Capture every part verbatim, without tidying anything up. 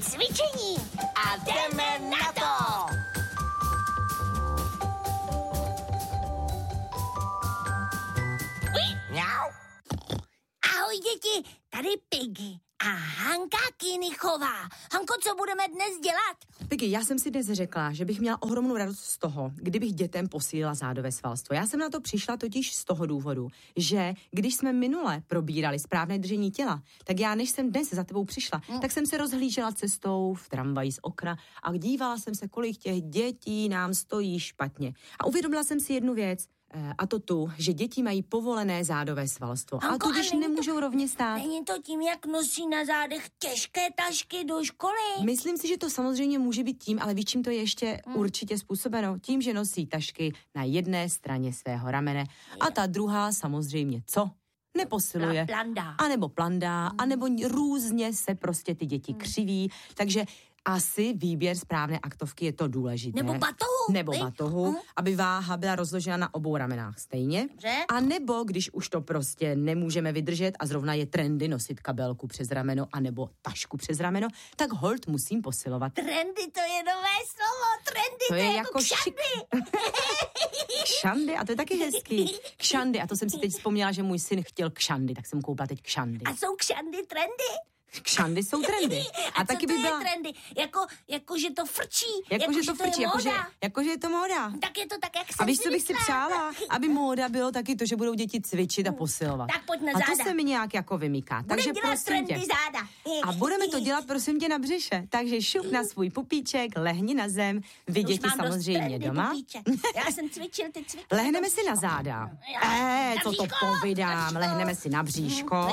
cvičení a jdeme na to! Mňau. Ahoj děti, tady Piggy a Hanka Kinichová. Hanko, co budeme dnes dělat? Piggy, já jsem si dnes řekla, že bych měla ohromnou radost z toho, kdybych dětem posílila zádové svalstvo. Já jsem na to přišla totiž z toho důvodu, že když jsme minule probírali správné držení těla, tak já, než jsem dnes za tebou přišla, hmm. tak jsem se rozhlížela cestou v tramvaji z okna a dívala jsem se, kolik těch dětí nám stojí špatně. A uvědomila jsem si jednu věc, a to tu, že děti mají povolené zádové svalstvo. Hanko, a tudíž nemůžou to, rovně stát. Není to tím, jak nosí na zádech těžké tašky do školy? Myslím si, že to samozřejmě může být tím, ale víš, čím to je ještě hmm. určitě způsobeno? Tím, že nosí tašky na jedné straně svého ramene a ta druhá samozřejmě co? Neposiluje. Plandá. A nebo plandá, hmm. a nebo různě se prostě ty děti hmm. křiví. Takže asi výběr správné aktovky je to důležité. Nebo batohu. Nebo batohu, uh-huh. aby váha byla rozložena na obou ramenách stejně. Dobře. A nebo, když už to prostě nemůžeme vydržet a zrovna je trendy nosit kabelku přes rameno a nebo tašku přes rameno, tak holt musím posilovat. Trendy, to je nové slovo. Trendy, to, to je, je jako kšandy. Kšandy, a to je taky hezký. Kšandy, a to jsem si teď vzpomněla, že můj syn chtěl kšandy, tak jsem koupila teď kšandy. A jsou kšandy trendy? Kšandy jsou trendy. A, a co by to byla... je trendy? Jako, jako, že to frčí. Jako, jako že že to frčí, jako, že, jako, že je to móda. Tak je to tak, jak jsem a víš, si co bych si přála? Aby móda bylo taky to, že budou děti cvičit a posilovat. Tak pojď na záda. A to se mi nějak jako vymyká. Budeme Takže dělat prosím tě. záda. A budeme to dělat, prosím tě, na břiše. Takže šup na svůj pupíček, lehni na zem. Vy děti samozřejmě doma. Já jsem cvičil, ty cvičil. Lehneme si na záda. Eh, co to povídám. Lehneme si na bříško.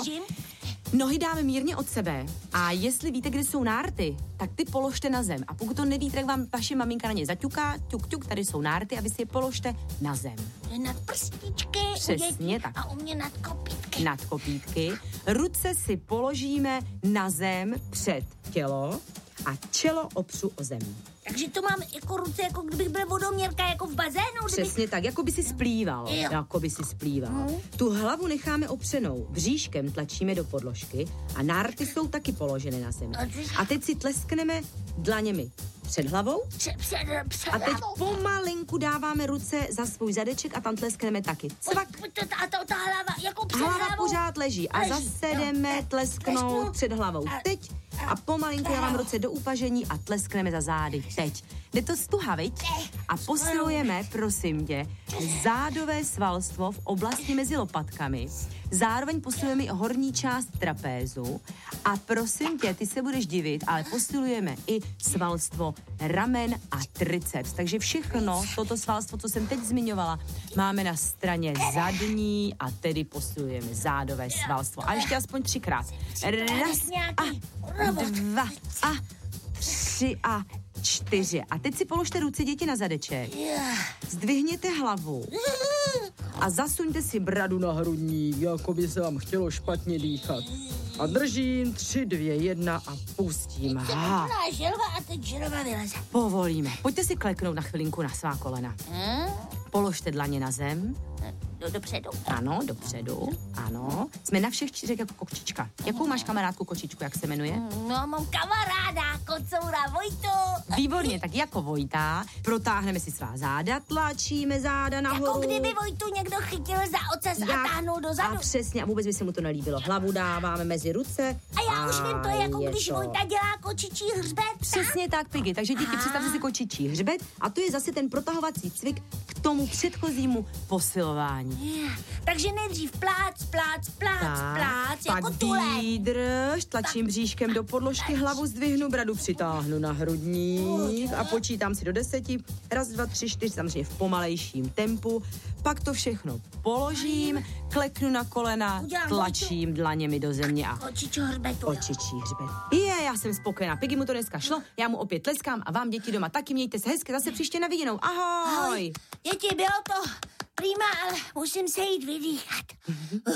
Nohy dáme mírně od sebe a jestli víte, kde jsou nárty, tak ty položte na zem. A pokud to nevíte, tak vám vaše maminka na ně zaťuká, ťuk, ťuk, tady jsou nárty a vy si je položte na zem. Nad prstíčky. Přesně tak. A u mě nad kopítky. Nad kopítky. Ruce si položíme na zem před tělo a čelo opřu o zem. Takže to mám jako ruce, jako kdybych byl vodoměrka, jako v bazénu. Kdybych... Přesně tak, jako by si splýval. Jo. Jako by si splýval. Hmm. Tu hlavu necháme opřenou, bříškem tlačíme do podložky a nárty jsou taky položeny na zemi. A teď si tleskneme dlaněmi před hlavou. Před, před, před a teď pomalinku dáváme ruce za svůj zadeček a tam tleskneme taky. Cvak. A ta, ta hlava jako před Hlava hlavou. pořád leží a leží. Zase jdeme tlesknout před hlavou. Teď a pomalinku dávám ruce do upažení a tleskneme za zády. Teď. Jde to stuha, viď? A posilujeme, prosím tě, zádové svalstvo v oblasti mezi lopatkami. Zároveň posilujeme i horní část trapézu. A prosím tě, ty se budeš divit, ale posilujeme i svalstvo ramen a triceps. Takže všechno, toto svalstvo, co jsem teď zmiňovala, máme na straně zadní a tedy posilujeme zádové svalstvo. A ještě aspoň třikrát. Raz a dva a tři a čtyři. A teď si položte ruce, děti, na zadeček. Zdvihněte hlavu a zasuňte si bradu na hrudník, jako by se vám chtělo špatně dýchat. A držím, tři, dvě, jedna a pustím. Ha. Želva a teď želva vyleze. Povolíme. Pojďte si kleknout na chvilinku na svá kolena. Hmm? Položte dlaně na zem. Do, dopředu. Ano, dopředu. Ano. Jsme na všech čtyřech jako kočička. Jakou máš kamarádku kočičku, jak se jmenuje? No, mám kamaráda, kocoura Vojtu. Výborně, tak jako Vojta, protáhneme si svá záda, tlačíme záda nahoru. Jako kdyby Vojtu někdo chytil za ocas a táhnul dozadu. A přesně, a vůbec by se mu to nelíbilo. Hlavu dáváme mezi ruce. A já už vím, to je jako je když to. Vojta dělá kočičí hřbet. Přesně tak, Piggy. Takže děti, představte si kočičí hřbet a to je zase ten protahovací cvik k tomu předchozímu posilování. Yeah. Takže nejdřív plác, plác, plác, tak, plác, jako pak tulek. výdrž, tlačím bříškem do podložky, hlavu zdvihnu, bradu přitáhnu na hrudník a počítám si do deseti. Raz, dva, tři, čtyři, samozřejmě v pomalejším tempu. Pak to všechno položím, kleknu na kolena, tlačím dlaněmi do země a kočičího hřbetu. Kočičí hřbet. Je, já jsem spokojená. Piggy mu to dneska šlo, já mu opět tleskám a vám, děti, doma taky mějte se hezky, zase příště na viděnou. Ahoj! Ahoj. Děti, bylo to prima, ale musím se jít vydýchat.